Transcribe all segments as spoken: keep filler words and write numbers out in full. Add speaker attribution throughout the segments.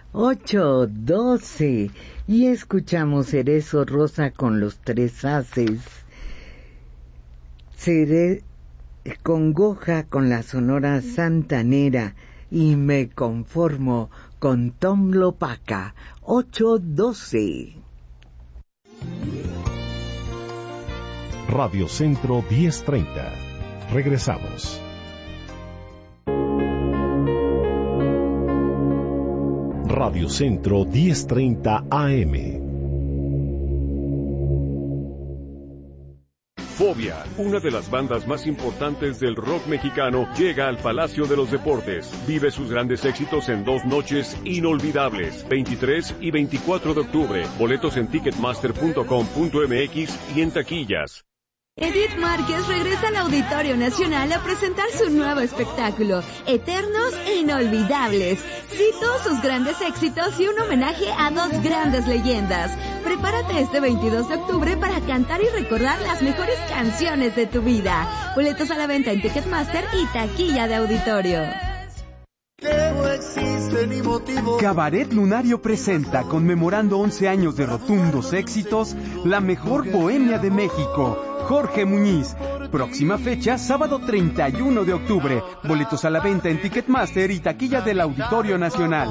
Speaker 1: ocho doce y escuchamos Cerezo Rosa con los tres haces, Cere, Congoja con la Sonora Santanera y Me Conformo con Tom Lopaca. Ocho doce.
Speaker 2: Radio Centro diez treinta. Regresamos. Radio Centro diez treinta A M.
Speaker 3: Fobia, una de las bandas más importantes del rock mexicano, llega al Palacio de los Deportes. Vive sus grandes éxitos en dos noches inolvidables, veintitrés y veinticuatro de octubre. Boletos en ticketmaster punto com punto m x y en taquillas.
Speaker 4: Edith Márquez regresa al Auditorio Nacional a presentar su nuevo espectáculo, Eternos e Inolvidables. Cito sus grandes éxitos y un homenaje a dos grandes leyendas. Prepárate este veintidós de octubre para cantar y recordar las mejores canciones de tu vida. Boletos a la venta en Ticketmaster y taquilla de auditorio.
Speaker 5: Cabaret Lunario presenta, conmemorando once años de rotundos éxitos, la mejor bohemia de México, Jorge Muñiz. Próxima fecha, sábado treinta y uno de octubre. Boletos a la venta en Ticketmaster y taquilla del Auditorio Nacional.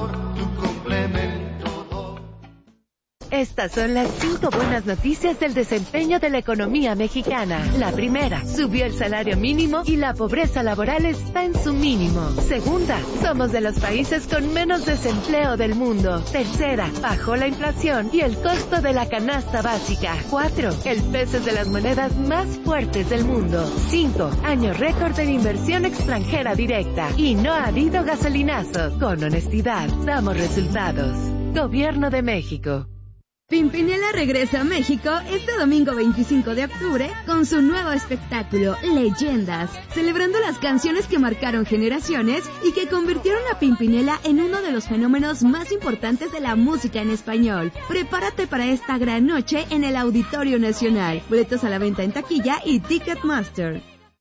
Speaker 6: Estas son las cinco buenas noticias del desempeño de la economía mexicana. La primera, subió el salario mínimo y la pobreza laboral está en su mínimo. Segunda, somos de los países con menos desempleo del mundo. Tercera, bajó la inflación y el costo de la canasta básica. Cuatro, el peso es de las monedas más fuertes del mundo. Cinco, año récord en inversión extranjera directa. Y no ha habido gasolinazo. Con honestidad, damos resultados. Gobierno de México.
Speaker 4: Pimpinela regresa a México este domingo veinticinco de octubre con su nuevo espectáculo, Leyendas, celebrando las canciones que marcaron generaciones y que convirtieron a Pimpinela en uno de los fenómenos más importantes de la música en español. Prepárate para esta gran noche en el Auditorio Nacional. Boletos a la venta en taquilla y Ticketmaster.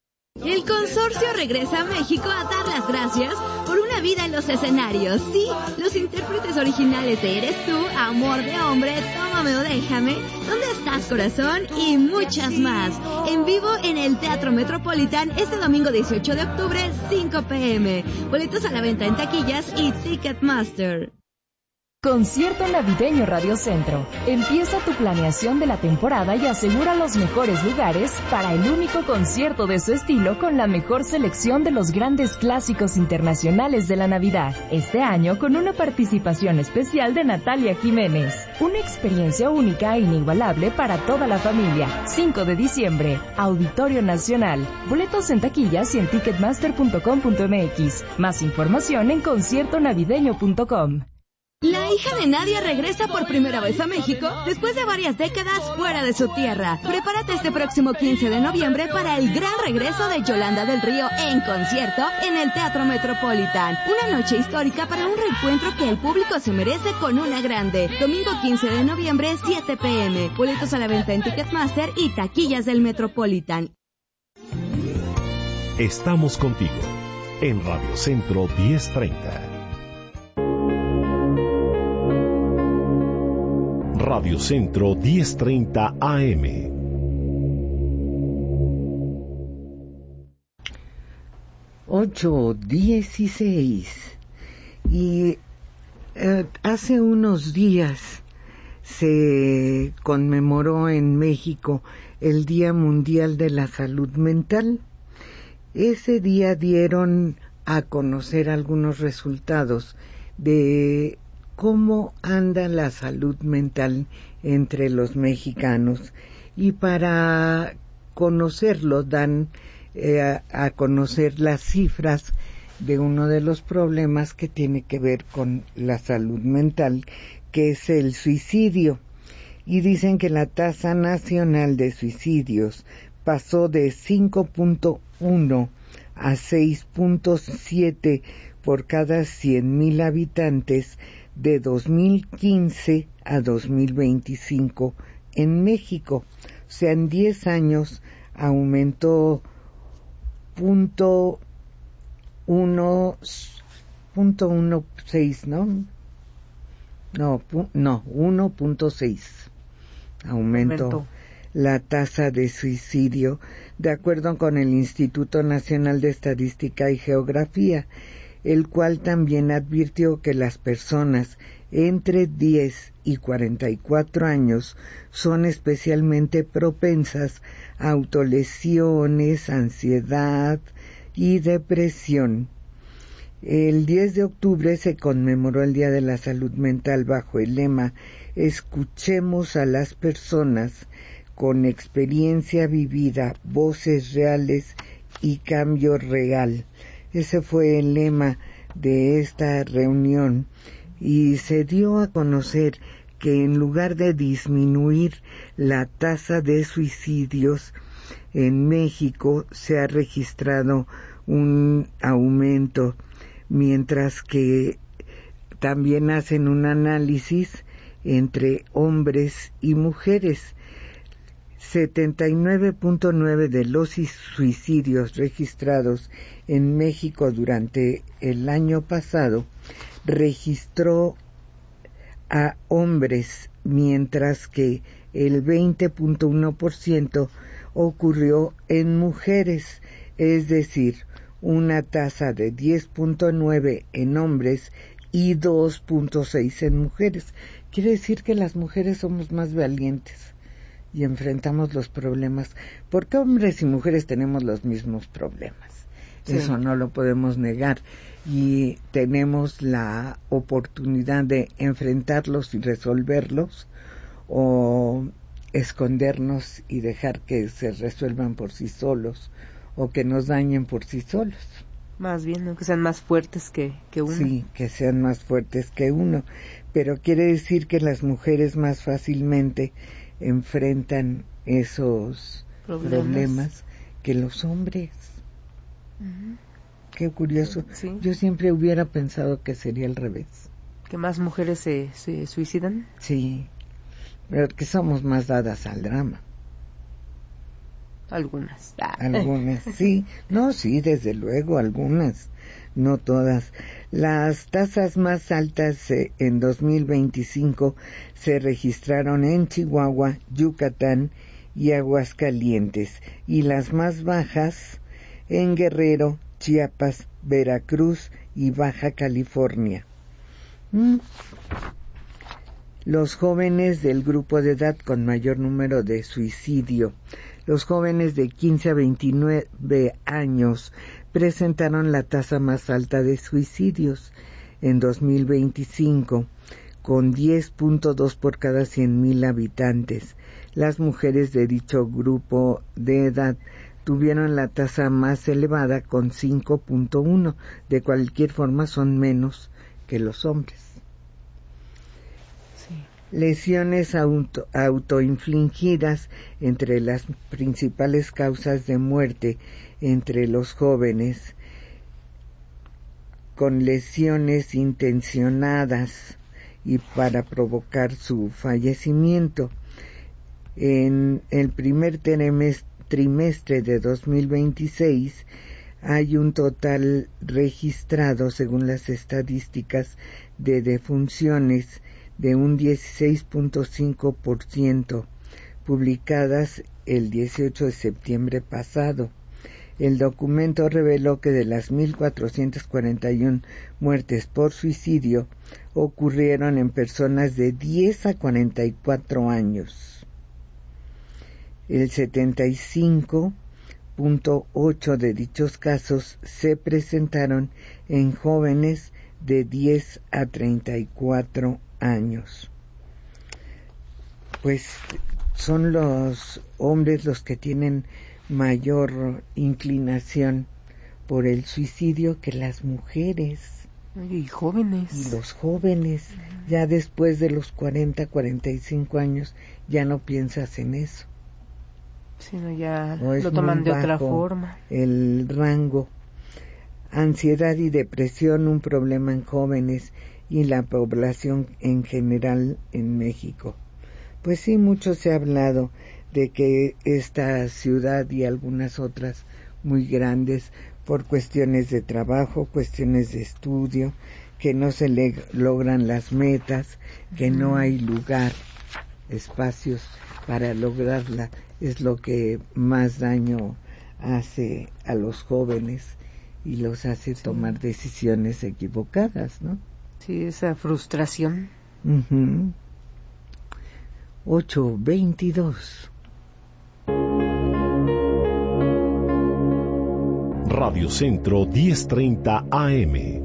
Speaker 4: El consorcio regresa a México a dar las gracias por una vida en los escenarios. Sí, los intérpretes originales de Eres Tú, Amor de Hombre, Tómame o Déjame, ¿Dónde estás, corazón? Y muchas más. En vivo en el Teatro Metropolitan este domingo dieciocho de octubre, cinco p m Boletos a la venta en taquillas y Ticketmaster.
Speaker 7: Concierto navideño Radio Centro. Empieza tu planeación de la temporada y asegura los mejores lugares para el único concierto de su estilo con la mejor selección de los grandes clásicos internacionales de la Navidad. Este año con una participación especial de Natalia Jiménez. Una experiencia única e inigualable para toda la familia. cinco de diciembre, Auditorio Nacional. Boletos en taquillas y en ticketmaster punto com punto m x. Más información en concierto navideño punto com.
Speaker 4: La hija de Nadia regresa por primera vez a México después de varias décadas fuera de su tierra. Prepárate este próximo quince de noviembre para el gran regreso de Yolanda del Río en concierto en el Teatro Metropolitan. Una noche histórica para un reencuentro que el público se merece con una grande. Domingo quince de noviembre, siete p m Boletos a la venta en Ticketmaster y taquillas del Metropolitan.
Speaker 2: Estamos contigo en Radio Centro diez treinta. Radio Centro diez treinta A M.
Speaker 1: ocho dieciséis. Y eh, hace unos días se conmemoró en México el Día Mundial de la Salud Mental. Ese día dieron a conocer algunos resultados de cómo anda la salud mental entre los mexicanos, y para conocerlo dan eh, a, a conocer las cifras de uno de los problemas que tiene que ver con la salud mental, que es el suicidio. Y dicen que la tasa nacional de suicidios pasó de cinco punto uno a seis punto siete por cada cien mil habitantes de dos mil quince a dos mil veinticinco en México. O sea, en diez años aumentó punto uno, punto uno seis, ¿no? No, pu, no, uno punto seis. Aumentó, Aumentó la tasa de suicidio, de acuerdo con el Instituto Nacional de Estadística y Geografía, el cual también advirtió que las personas entre diez y cuarenta y cuatro años son especialmente propensas a autolesiones, ansiedad y depresión. El diez de octubre se conmemoró el Día de la Salud Mental bajo el lema "Escuchemos a las personas con experiencia vivida, voces reales y cambio real". Ese fue el lema de esta reunión y se dio a conocer que en lugar de disminuir la tasa de suicidios en México se ha registrado un aumento, mientras que también hacen un análisis entre hombres y mujeres. setenta y nueve punto nueve de los suicidios registrados en México durante el año pasado registró a hombres, mientras que el veinte punto uno por ciento ocurrió en mujeres, es decir, una tasa de diez punto nueve en hombres y dos punto seis en mujeres. Quiere decir que las mujeres somos más valientes y enfrentamos los problemas, porque hombres y mujeres tenemos los mismos problemas. Sí. Eso no lo podemos negar, y tenemos la oportunidad de enfrentarlos y resolverlos, o escondernos y dejar que se resuelvan por sí solos, o que nos dañen por sí solos.
Speaker 8: Más bien, ¿no? Que sean más fuertes que, que uno.
Speaker 1: Sí, que sean más fuertes que uno, pero quiere decir que las mujeres más fácilmente enfrentan esos problemas, problemas que los hombres. Uh-huh. Qué curioso. Sí. Yo siempre hubiera pensado que sería al revés.
Speaker 8: ¿Que más mujeres se, se suicidan?
Speaker 1: Sí, pero que somos más dadas al drama.
Speaker 8: Algunas. Ah.
Speaker 1: Algunas, sí. No, sí, desde luego, algunas. No todas. Las tasas más altas eh, en dos mil veinticinco se registraron en Chihuahua, Yucatán y Aguascalientes, y las más bajas en Guerrero, Chiapas, Veracruz y Baja California. ¿Mm? Los jóvenes del grupo de edad con mayor número de suicidio. Los jóvenes de quince a veintinueve años presentaron la tasa más alta de suicidios en dos mil veinticinco, con diez punto dos por cada cien mil habitantes. Las mujeres de dicho grupo de edad tuvieron la tasa más elevada, con cinco punto uno. De cualquier forma son menos que los hombres. Sí. Lesiones auto, autoinfligidas. Entre las principales causas de muerte entre los jóvenes con lesiones intencionadas y para provocar su fallecimiento. En el primer trimestre trimestre de dos mil veintiséis hay un total registrado, según las estadísticas de defunciones, de un dieciséis punto cinco por ciento, publicadas el dieciocho de septiembre pasado. El documento reveló que de las mil cuatrocientas cuarenta y una muertes por suicidio ocurrieron en personas de diez a cuarenta y cuatro años. El setenta y cinco punto ocho de dichos casos se presentaron en jóvenes de diez a treinta y cuatro años. Pues son los hombres los que tienen mayor inclinación por el suicidio que las mujeres.
Speaker 8: Y jóvenes.
Speaker 1: Y los jóvenes, ya después de los cuarenta, cuarenta y cinco años, ya no piensas en eso.
Speaker 8: Sino ya lo toman de otra forma.
Speaker 1: El rango. Ansiedad y depresión, un problema en jóvenes y la población en general en México. Pues sí, mucho se ha hablado de que esta ciudad y algunas otras muy grandes, por cuestiones de trabajo, cuestiones de estudio, que no se le logran las metas, que no hay lugar, espacios para lograrla, es lo que más daño hace a los jóvenes y los hace sí. tomar decisiones equivocadas, ¿no?
Speaker 8: Sí, esa frustración.
Speaker 1: Uh-huh. ocho veintidós.
Speaker 2: Radio Centro diez treinta A M.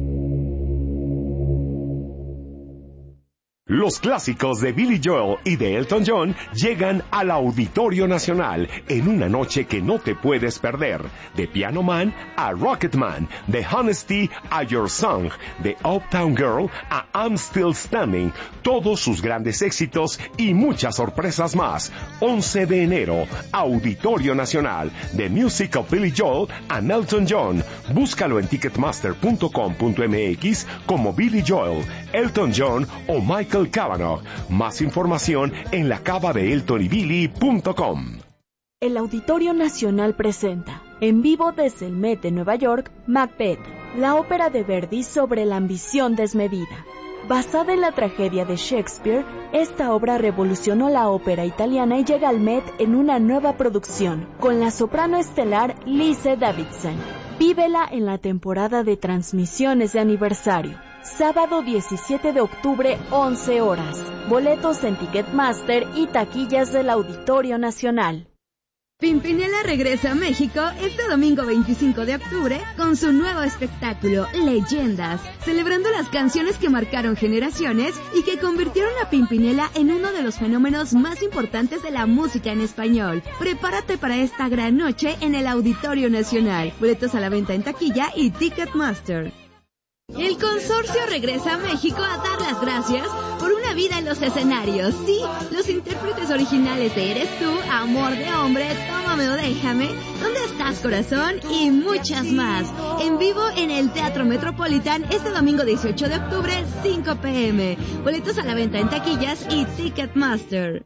Speaker 2: Los clásicos de Billy Joel y de Elton John llegan al Auditorio Nacional en una noche que no te puedes perder. De Piano Man a Rocket Man, de Honesty a Your Song, de Uptown Girl a I'm Still Standing, todos sus grandes éxitos y muchas sorpresas más. once de enero, Auditorio Nacional, The Music of Billy Joel and Elton John. Búscalo en ticketmaster punto com punto m x como Billy Joel, Elton John o Michael Cavanaugh. Más información en la cava de elton y billy punto com.
Speaker 9: El Auditorio Nacional presenta, en vivo desde el Met de Nueva York, Macbeth, la ópera de Verdi sobre la ambición desmedida. Basada en la tragedia de Shakespeare, esta obra revolucionó la ópera italiana y llega al Met en una nueva producción, con la soprano estelar Lise Davidson. Vívela en la temporada de transmisiones de aniversario. Sábado diecisiete de octubre, once horas. Boletos en Ticketmaster y taquillas del Auditorio Nacional.
Speaker 4: Pimpinela regresa a México este domingo veinticinco de octubre con su nuevo espectáculo, Leyendas, celebrando las canciones que marcaron generaciones y que convirtieron a Pimpinela en uno de los fenómenos más importantes de la música en español. Prepárate para esta gran noche en el Auditorio Nacional. Boletos a la venta en taquilla y Ticketmaster. El consorcio regresa a México a dar las gracias por una vida en los escenarios. Sí, los intérpretes originales de Eres tú, Amor de hombre, Tómame o déjame, ¿Dónde estás corazón? Y muchas más. En vivo en el Teatro Metropolitan este domingo dieciocho de octubre, cinco pe eme. Boletos a la venta en taquillas y Ticketmaster.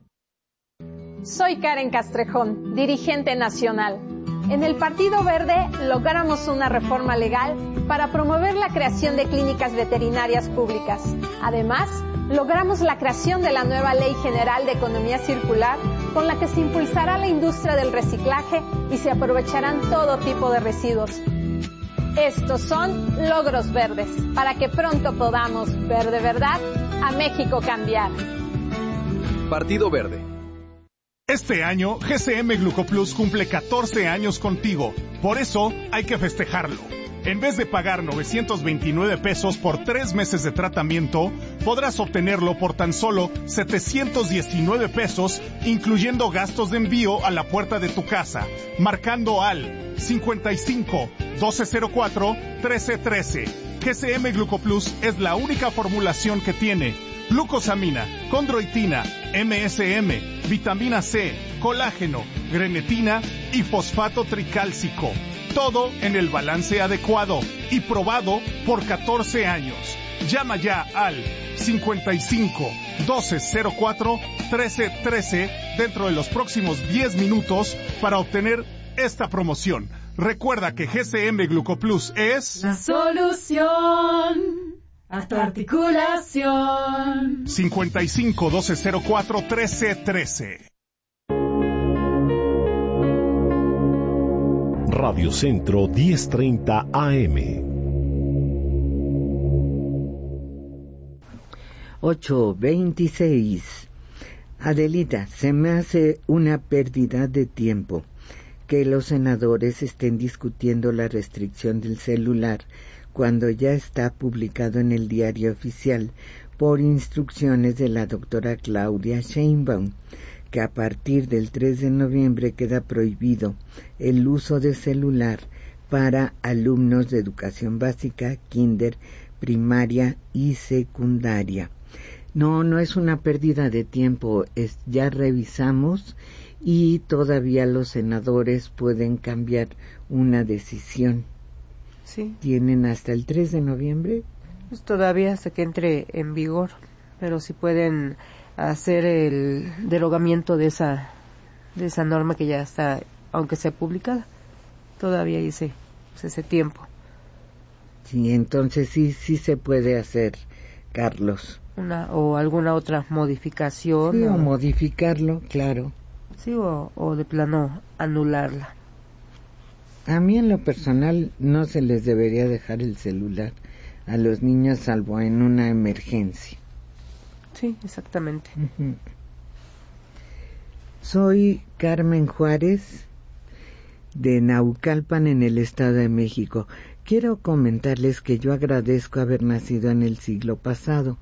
Speaker 10: Soy Karen Castrejón, dirigente nacional. En el Partido Verde logramos una reforma legal para promover la creación de clínicas veterinarias públicas. Además, logramos la creación de la nueva Ley General de Economía Circular, con la que se impulsará la industria del reciclaje y se aprovecharán todo tipo de residuos. Estos son logros verdes, para que pronto podamos ver de verdad a México cambiar.
Speaker 11: Partido Verde. Este año, G C M Glucoplus cumple catorce años contigo. Por eso, hay que festejarlo. En vez de pagar novecientos veintinueve pesos por tres meses de tratamiento, podrás obtenerlo por tan solo setecientos diecinueve pesos, incluyendo gastos de envío a la puerta de tu casa, marcando al cincuenta y cinco, doce cero cuatro, trece trece. G C M Glucoplus es la única formulación que tiene glucosamina, condroitina, eme ese eme, vitamina C, colágeno, grenetina y fosfato tricálcico. Todo en el balance adecuado y probado por catorce años. Llama ya al cincuenta y cinco, doce cero cuatro, trece trece dentro de los próximos diez minutos para obtener esta promoción. Recuerda que G C M Glucoplus es
Speaker 12: la solución a tu articulación.
Speaker 11: cincuenta y cinco, doce cero cuatro, trece trece.
Speaker 2: Radio Centro diez treinta A M.
Speaker 1: ocho veintiséis. Adelita, se me hace una pérdida de tiempo que los senadores estén discutiendo la restricción del celular cuando ya está publicado en el Diario Oficial por instrucciones de la doctora Claudia Sheinbaum, que a partir del tres de noviembre queda prohibido el uso de celular para alumnos de educación básica, kinder, primaria y secundaria. No, no es una pérdida de tiempo, es, ya revisamos y todavía los senadores pueden cambiar una decisión.
Speaker 8: Sí.
Speaker 1: ¿Tienen hasta el tres de noviembre?
Speaker 8: Pues todavía hasta que entre en vigor, pero sí pueden hacer el derogamiento de esa de esa norma que ya está, aunque sea publicada, todavía dice pues ese tiempo.
Speaker 1: Sí, entonces sí, sí se puede hacer, Carlos.
Speaker 8: Una, o alguna otra modificación.
Speaker 1: Sí,
Speaker 8: o,
Speaker 1: o modificarlo, claro.
Speaker 8: Sí, o, o de plano anularla.
Speaker 1: A mí en lo personal no se les debería dejar el celular a los niños salvo en una emergencia.
Speaker 8: Sí, exactamente.
Speaker 1: Uh-huh. Soy Carmen Juárez de Naucalpan en el Estado de México. Quiero comentarles que yo agradezco haber nacido en el siglo pasado.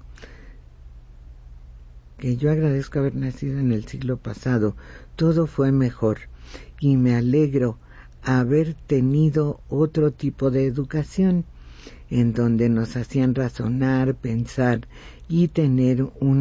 Speaker 1: Que yo agradezco haber nacido en el siglo pasado. Todo fue mejor y me alegro haber tenido otro tipo de educación en donde nos hacían razonar, pensar y tener un